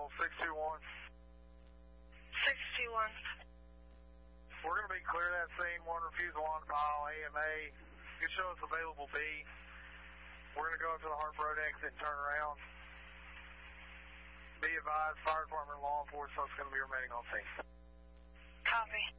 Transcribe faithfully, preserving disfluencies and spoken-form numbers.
available, six two one. six two one. We're going to be clear that scene, one refusal on file, A M A. You can show us available B. We're going to go up to the Harp Road exit and turn around. Be advised, fire department and law enforcement is going to be remaining on scene. Copy.